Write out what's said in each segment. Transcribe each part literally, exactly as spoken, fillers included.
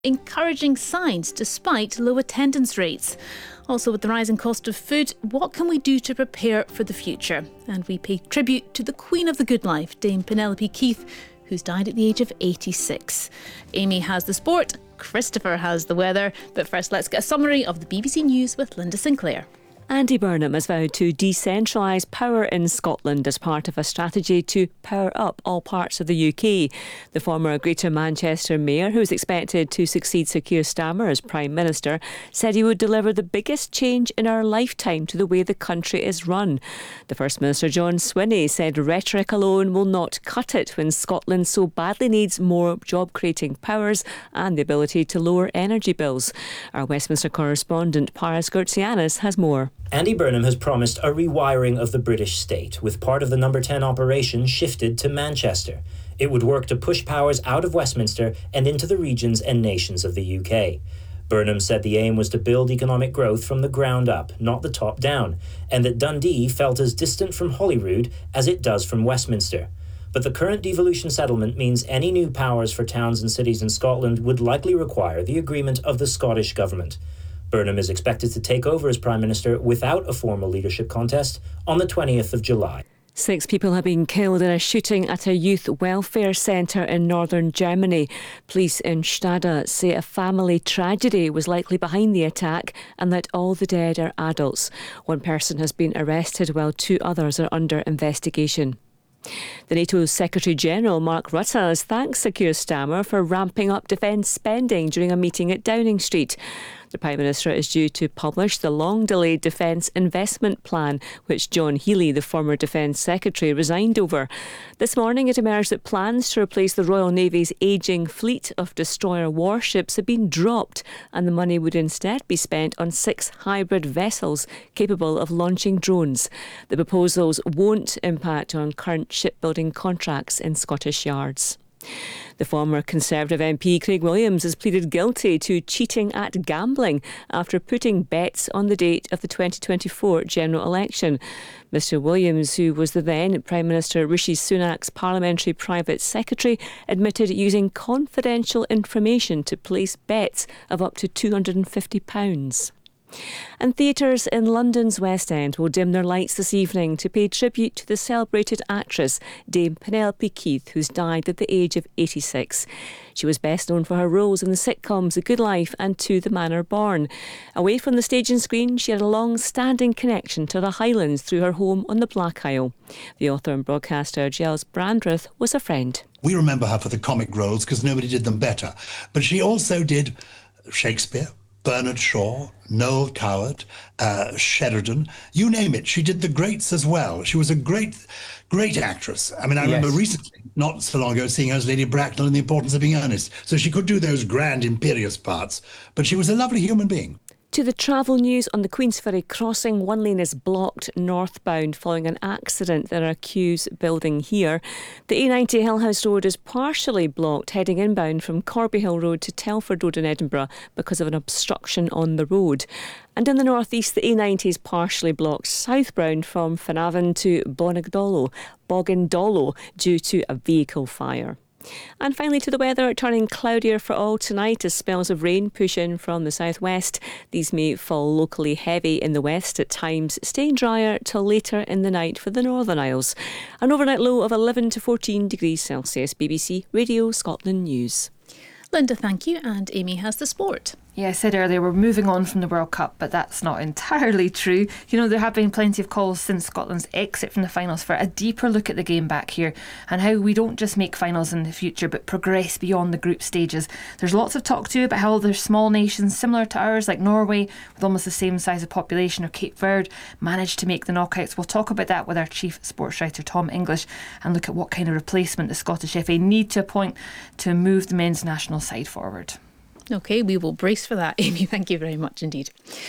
encouraging signs despite low attendance rates. Also, with the rising cost of food, what can we do to prepare for the future? And we pay tribute to the Queen of the Good Life, Dame Penelope Keith, who's died at the age of eighty-six. Amy has the sport, Christopher has the weather. But first, let's get a summary of the B B C News with Linda Sinclair. Andy Burnham has vowed to decentralise power in Scotland as part of a strategy to power up all parts of the U K. The former Greater Manchester Mayor, who is expected to succeed Sir Keir Starmer as Prime Minister, said he would deliver the biggest change in our lifetime to the way the country is run. The First Minister, John Swinney, said rhetoric alone will not cut it when Scotland so badly needs more job-creating powers and the ability to lower energy bills. Our Westminster correspondent, Paris Gertsianis, has more. Andy Burnham has promised a rewiring of the British state, with part of the Number ten operation shifted to Manchester. It would work to push powers out of Westminster and into the regions and nations of the U K. Burnham said the aim was to build economic growth from the ground up, not the top down, and that Dundee felt as distant from Holyrood as it does from Westminster. But the current devolution settlement means any new powers for towns and cities in Scotland would likely require the agreement of the Scottish Government. Burnham is expected to take over as Prime Minister without a formal leadership contest on the twentieth of July. Six people have been killed in a shooting at a youth welfare centre in northern Germany. Police in Stade say a family tragedy was likely behind the attack and that all the dead are adults. One person has been arrested while two others are under investigation. The NATO Secretary-General Mark Rutte has thanked Sir Keir Starmer for ramping up defence spending during a meeting at Downing Street. The Prime Minister is due to publish the long-delayed Defence Investment Plan, which John Healey, the former Defence Secretary, resigned over. This morning it emerged that plans to replace the Royal Navy's ageing fleet of destroyer warships had been dropped, and the money would instead be spent on six hybrid vessels capable of launching drones. The proposals won't impact on current shipbuilding contracts in Scottish yards. The former Conservative M P Craig Williams has pleaded guilty to cheating at gambling after putting bets on the date of the twenty twenty-four general election. Mr Williams, who was the then Prime Minister Rishi Sunak's parliamentary private secretary, admitted using confidential information to place bets of up to two hundred fifty pounds. And theatres in London's West End will dim their lights this evening to pay tribute to the celebrated actress Dame Penelope Keith, who's died at the age of eighty-six. She was best known for her roles in the sitcoms The Good Life and To the Manor Born. Away from the stage and screen, she had a long-standing connection to the Highlands through her home on the Black Isle. The author and broadcaster Giles Brandreth was a friend. We remember her for the comic roles because nobody did them better. But she also did Shakespeare, Bernard Shaw, Noel Coward, uh, Sheridan, you name it. She did the greats as well. She was a great, great actress. I mean, I yes. remember recently, not so long ago, seeing her as Lady Bracknell in The Importance of Being Earnest. So she could do those grand, imperious parts, but she was a lovely human being. To the travel news on the Queensferry crossing, one lane is blocked northbound following an accident. There are queues building here. The A ninety Hillhouse Road is partially blocked heading inbound from Corby Hill Road to Telford Road in Edinburgh because of an obstruction on the road. And in the northeast, the A ninety is partially blocked southbound from Finavon to Bonagdolo, Bogandolo due to a vehicle fire. And finally to the weather, turning cloudier for all tonight as spells of rain push in from the southwest. These may fall locally heavy in the west at times, staying drier till later in the night for the Northern Isles. An overnight low of eleven to fourteen degrees Celsius. B B C Radio Scotland News. Linda, thank you. And Amy has the sport. Yeah, I said earlier we're moving on from the World Cup, but that's not entirely true. You know, there have been plenty of calls since Scotland's exit from the finals for a deeper look at the game back here and how we don't just make finals in the future but progress beyond the group stages. There's lots of talk too about how there's small nations similar to ours like Norway with almost the same size of population or Cape Verde managed to make the knockouts. We'll talk about that with our chief sports writer Tom English and look at what kind of replacement the Scottish F A need to appoint to move the men's national side forward. OK, we will brace for that, Amy. Thank you very much indeed.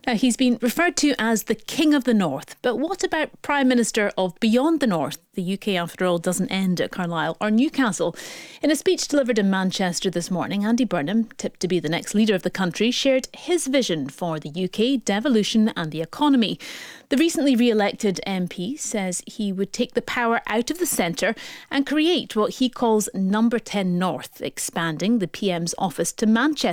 Now, he's been referred to as the King of the North, but what about Prime Minister of Beyond the North? The U K, after all, doesn't end at Carlisle or Newcastle. In a speech delivered in Manchester this morning, Andy Burnham, tipped to be the next leader of the country, shared his vision for the U K, devolution and the economy. The recently re-elected M P says he would take the power out of the centre and create what he calls Number ten North, expanding the P M's office to Manchester.